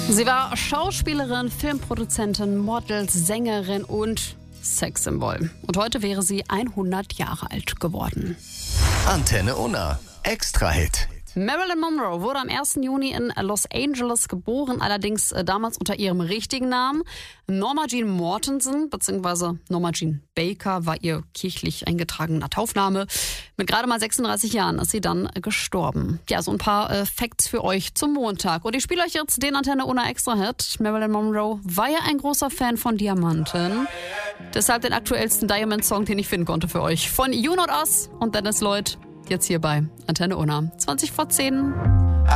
Sie war Schauspielerin, Filmproduzentin, Model, Sängerin und Sexsymbol. Und heute wäre sie 100 Jahre alt geworden. Antenne Unna. Extra-Hit. Marilyn Monroe wurde am 1. Juni in Los Angeles geboren, allerdings damals unter ihrem richtigen Namen. Norma Jean Mortensen bzw. Norma Jean Baker war ihr kirchlich eingetragener Taufname. Mit gerade mal 36 Jahren ist sie dann gestorben. Ja, so ein paar Facts für euch zum Montag. Und ich spiele euch jetzt den Antenne Unna Extra-Hit. Marilyn Monroe war ja ein großer Fan von Diamanten. Deshalb den aktuellsten Diamond-Song, den ich finden konnte für euch. Von You Not Us und Dennis Lloyd. Jetzt hier bei Antenne Unna, 20 vor 10.